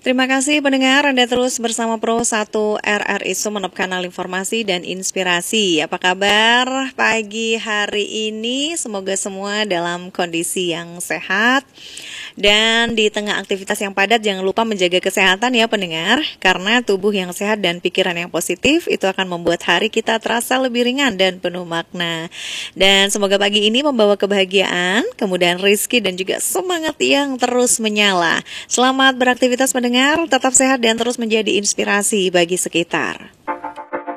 Terima kasih pendengar, Anda terus bersama Pro 1 RRI Sumeneb, kanal informasi dan inspirasi. Apa kabar pagi hari ini? Semoga semua dalam kondisi yang sehat. Dan di tengah aktivitas yang padat, jangan lupa menjaga kesehatan ya pendengar. Karena tubuh yang sehat dan pikiran yang positif itu akan membuat hari kita terasa lebih ringan dan penuh makna. Dan semoga pagi ini membawa kebahagiaan, kemudahan rezeki dan juga semangat yang terus menyala. Selamat beraktivitas pendengar, tetap sehat dan terus menjadi inspirasi bagi sekitar.